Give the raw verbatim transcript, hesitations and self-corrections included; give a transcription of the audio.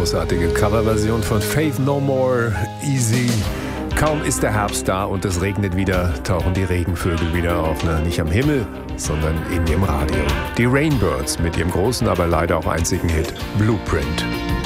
großartige Coverversion von Faith No More, Easy. Kaum ist der Herbst da und es regnet wieder, tauchen die Regenvögel wieder auf. Na, nicht am Himmel, sondern in ihrem Radio. Die Rainbirds mit ihrem großen, aber leider auch einzigen Hit Blueprint.